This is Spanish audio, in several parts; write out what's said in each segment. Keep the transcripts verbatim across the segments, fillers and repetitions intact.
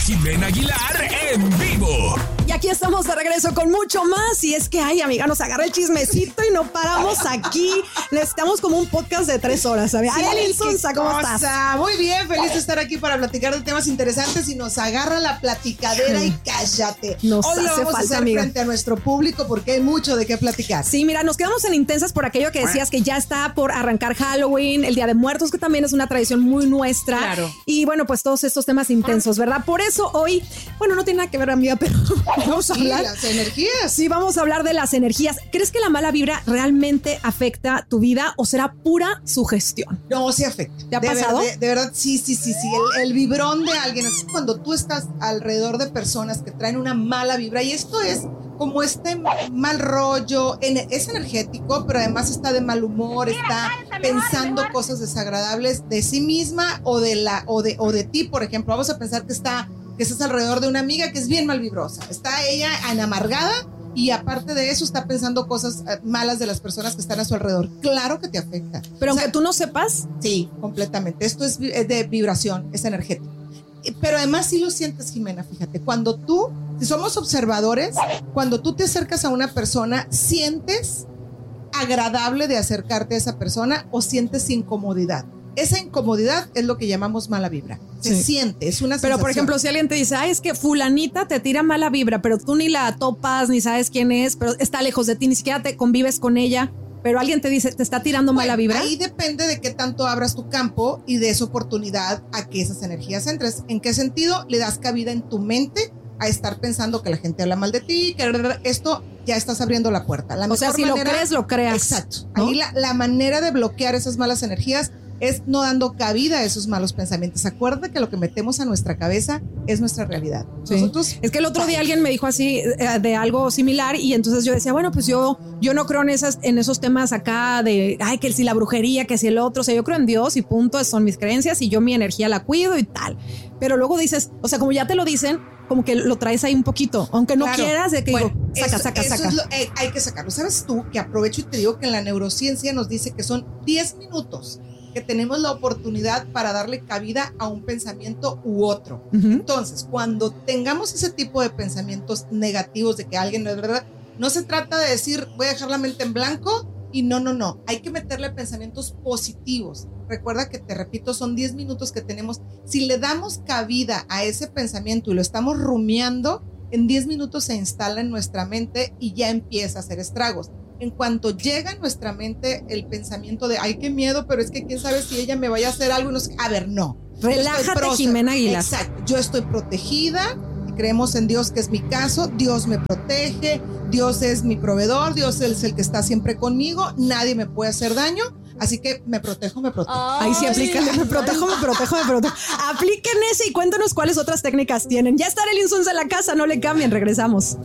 Jimena Aguilar en vivo. Y aquí estamos de regreso con mucho más. Y es que, ay, amiga, nos agarra el chismecito y no paramos aquí. Necesitamos como un podcast de tres horas, ¿sabes? Sí, Ariel Sonsa, ¿cómo cosa. estás? Muy bien, feliz de estar aquí para platicar de temas interesantes y nos agarra la platicadera y cállate. Nos Hoy lo hace vamos falta, a hacer amiga. frente a nuestro público porque hay mucho de qué platicar. Sí, mira, nos quedamos en intensas por aquello que decías que ya está por arrancar Halloween, el Día de Muertos, que también es una tradición muy nuestra. Claro. Y bueno, pues todos estos temas intensos, ¿verdad? Por eso hoy, bueno, no tiene nada que ver, amiga, pero vamos a Sí, hablar. las energías. Sí, vamos a hablar de las energías. ¿Crees que la mala vibra realmente afecta tu vida o será pura sugestión? No, sí afecta. ¿Te ha de pasado? Ver, de, de verdad, sí, sí, sí, sí. El, el vibrón de alguien, es cuando tú estás alrededor de personas que traen una mala vibra, y esto es como este mal rollo, en, es energético, pero además está de mal humor, está pensando cosas desagradables de sí misma o de la o de o de ti, por ejemplo. Vamos a pensar que está que estás alrededor de una amiga que es bien mal vibrosa. Está ella amargada y aparte de eso está pensando cosas malas de las personas que están a su alrededor. Claro que te afecta. Pero O sea, aunque tú no sepas. Sí, completamente. Esto es de vibración, es energético. Pero además sí lo sientes, Jimena, fíjate. Cuando tú, si somos observadores, cuando tú te acercas a una persona, ¿sientes agradable de acercarte a esa persona o sientes incomodidad? Esa incomodidad es lo que llamamos mala vibra. Se Sí. siente, es una sensación. Pero por ejemplo, si alguien te dice, ay, es que fulanita te tira mala vibra, pero tú ni la topas, ni sabes quién es, pero está lejos de ti, ni siquiera te convives con ella, pero alguien te dice, te está tirando Bueno, mala vibra. Ahí depende de qué tanto abras tu campo y des oportunidad a que esas energías entres. ¿En qué sentido? Le das cabida en tu mente a estar pensando que la gente habla mal de ti, que esto ya estás abriendo la puerta. La o sea, mejor si manera, lo crees, lo creas. Exacto. ¿no? Ahí la, la manera de bloquear esas malas energías es no dando cabida a esos malos pensamientos. Acuérdate que lo que metemos a nuestra cabeza es nuestra realidad. Sí. Nosotros, es que el otro día alguien me dijo así eh, de algo similar y entonces yo decía, bueno, pues yo, yo no creo en esas, en esos temas acá de, ay, que si la brujería, que si el otro, o sea, yo creo en Dios y punto, son mis creencias y yo mi energía la cuido y tal. Pero luego dices, o sea, como ya te lo dicen, como que lo traes ahí un poquito, aunque no claro, quieras, de que bueno, digo, saca, eso, saca, eso saca. Es lo, eh, hay que sacarlo. ¿Sabes tú? Que aprovecho y te digo que en la neurociencia nos dice que son diez minutos que tenemos la oportunidad para darle cabida a un pensamiento u otro. Uh-huh. Entonces, cuando tengamos ese tipo de pensamientos negativos de que alguien no es verdad, no se trata de decir voy a dejar la mente en blanco y no, no, no. Hay que meterle pensamientos positivos. Recuerda que, te repito, son diez minutos que tenemos. Si le damos cabida a ese pensamiento y lo estamos rumiando, en diez minutos se instala en nuestra mente y ya empieza a hacer estragos. En cuanto llega a nuestra mente el pensamiento de, ay, qué miedo, pero es que quién sabe si ella me vaya a hacer algo. No sé. A ver, no. Relájate, Jimena Aguilar. Exacto. Yo estoy protegida. Creemos en Dios, que es mi caso. Dios me protege. Dios es mi proveedor. Dios es el que está siempre conmigo. Nadie me puede hacer daño. Así que me protejo, me protejo. Ahí sí aplícale, me protejo, me protejo, me protejo. Apliquen ese y cuéntanos cuáles otras técnicas tienen. Ya está Ariel Sonsa en la casa, no le cambien, regresamos.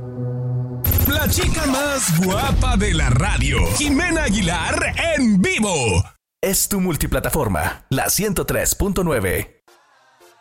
La chica más guapa de la radio, Jimena Aguilar en vivo. Es tu multiplataforma, la ciento tres punto nueve.